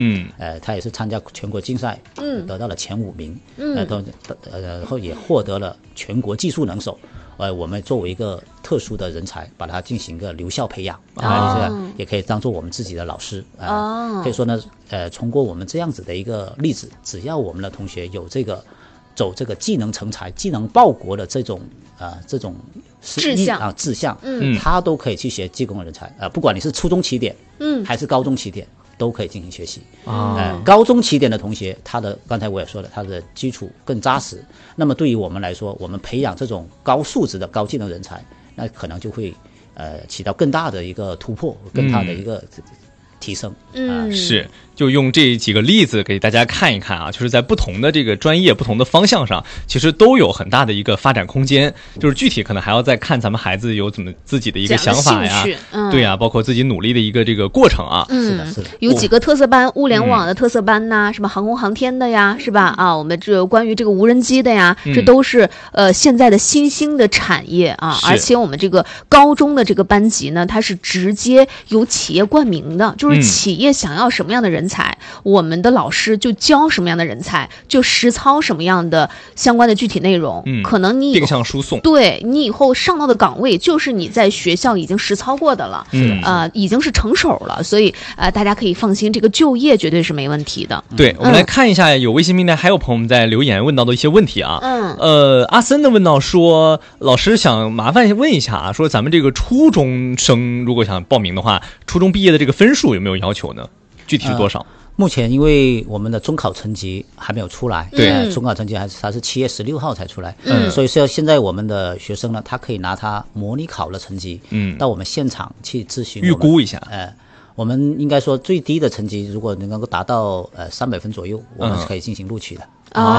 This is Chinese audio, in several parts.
他也是参加全国竞赛，得到了前5名，后也获得了全国技术能手。我们作为一个特殊的人才，把它进行一个留校培养，也可以当做我们自己的老师。可以说呢，通过我们这样子的一个例子，只要我们的同学有这个走这个技能成才、技能报国的这种志向， 他都可以去学技工人才。不管你是初中起点，还是高中起点，都可以进行学习。高中起点的同学，刚才我也说了，他的基础更扎实。那么对于我们来说，我们培养这种高素质的高技能人才，那可能就会起到更大的一个突破，更大的一个提升。 是，就用这几个例子给大家看一看啊，就是在不同的这个专业、不同的方向上，其实都有很大的一个发展空间。就是具体可能还要再看咱们孩子有怎么自己的一个想法呀，对呀，包括自己努力的一个这个过程啊。 是的。 有几个特色班，物联网的特色班呐，什么航空航天的呀，是吧？我们这关于这个无人机的呀，这都是现在的新兴的产业啊。而且我们这个高中的这个班级呢，它是直接由企业冠名的，就是企业想要什么样的人才，我们的老师就教什么样的人才，就实操什么样的相关的具体内容。可能你定向输送， 对，你以后上到的岗位就是你在学校已经实操过的了，已经是成手了，所以大家可以放心，这个就业绝对是没问题的。 对，我们来看一下有微信平台还有朋友们在留言问到的一些问题啊。阿森的问到说，老师想麻烦问一下啊，说咱们这个初中生如果想报名的话，初中毕业的这个分数有没有要求呢？具体是多少？ 目前因为我们的中考成绩还没有出来， 对， 中考成绩它是7月16号才出来，所以现在我们的学生呢，他可以拿他模拟考的成绩，到我们现场去咨询， 预估一下， 我们应该说最低的成绩如果能够达到300分左右，我们是可以进行录取的。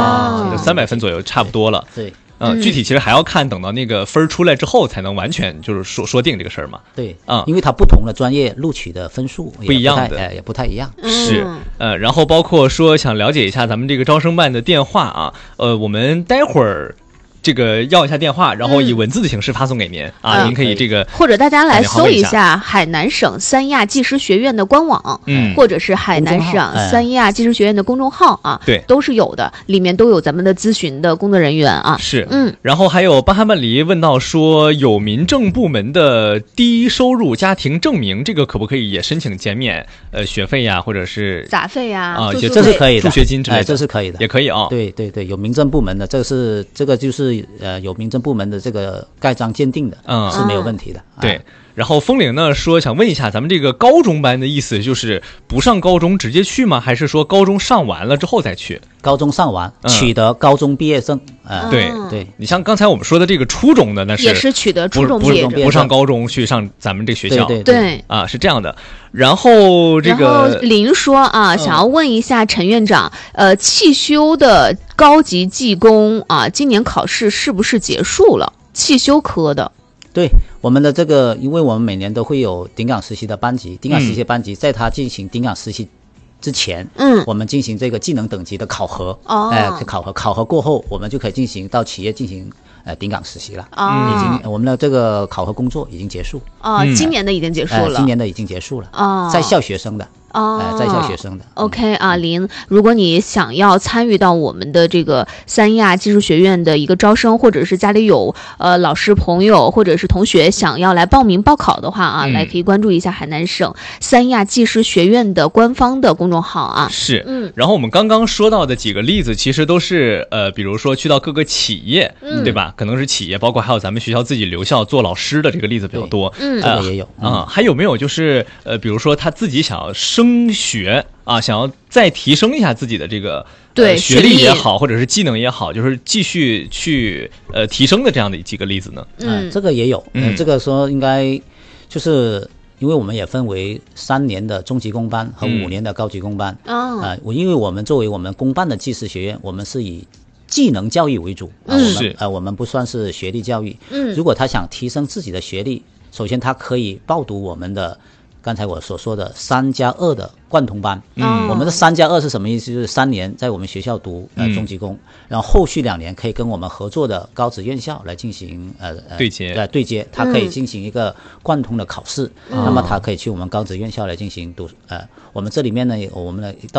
300分左右差不多了。 对。 具体其实还要看等到那个分出来之后才能完全就是说定这个事儿嘛。 对，因为它不同的专业录取的分数不一样的， 也不太一样。 是，然后包括说想了解一下咱们这个招生办的电话啊，我们待会儿这个要一下电话，然后以文字的形式发送给您啊，您可以这个或者大家来搜一下海南省三亚技师学院的官网，或者是海南省三亚技师学院的公众号啊， 对， 都是有的，里面都有咱们的咨询的工作人员啊。 是，然后还有巴哈曼黎问到说，有民政部门的低收入家庭证明，这个可不可以也申请减免学费呀，或者是杂费呀？ 这是可以的， 助学金之类的， 这是可以的， 也可以啊。 对，有民政部门的，这个就是有民政部门的这个盖章鉴定的，是没有问题的。 对，然后风铃呢说想问一下，咱们这个高中班的意思就是不上高中直接去吗？还是说高中上完了之后再去？ 高中上完，取得高中毕业证。 对，你像刚才我们说的这个初中的，那是也是取得初中毕业证， 不上高中去上咱们这学校。 对啊，是这样的。然后这个林说啊，想要问一下陈院长，汽修的高级技工啊，今年考试是不是结束了？汽修科的。 对，我们的这个，因为我们每年都会有顶岗实习的班级，顶岗实习班级在他进行顶岗实习之前，我们进行这个技能等级的考核，考核过后，我们就可以进行到企业进行顶岗实习了。已经我们的这个考核工作已经结束。 今年的已经结束了。 今年的已经结束了。在校学生的。在校学生的。 OK 啊，林，如果你想要参与到我们的这个三亚技术学院的一个招生，或者是家里有老师朋友或者是同学想要来报名报考的话啊，来可以关注一下海南省三亚技师学院的官方的公众号啊。 是，然后我们刚刚说到的几个例子，其实都是比如说去到各个企业，对吧？可能是企业，包括还有咱们学校自己留校做老师的这个例子比较多。 这个也有还有没有就是比如说他自己想要升学啊，想要再提升一下自己的这个学历也好，或者是技能也好，就是继续去提升的这样的几个例子呢？ 这个也有。这个说应该就是因为我们也分为3年的中级工班和5年的高级工班。因为我们作为我们公办的技师学院，我们是以技能教育为主，我们不算是学历教育。如果他想提升自己的学历，首先他可以报读我们的刚才我所说的3+2的贯通班。我们的3+2是什么意思？就是3年在我们学校读中级工，然后后续2年可以跟我们合作的高职院校来进行对接，他可以进行一个贯通的考试。那么他可以去我们高职院校来进行读。我们这里面呢，我们的到